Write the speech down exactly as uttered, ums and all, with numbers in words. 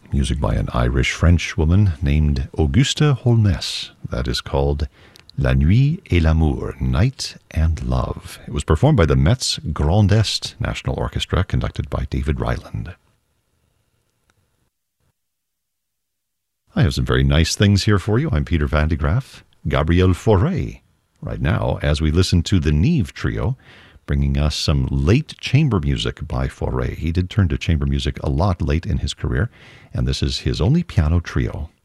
music by an Irish-French woman named Auguste Holness. That is called La Nuit et l'Amour, Night and Love. It was performed by the Metz Grand Est National Orchestra, conducted by David Ryland. I have some very nice things here for you. I'm Peter Van de Graaff. Gabriel Fauré, right now, as we listen to the Neve Trio, bringing us some late chamber music by Fauré. He did turn to chamber music a lot late in his career, and this is his only piano trio.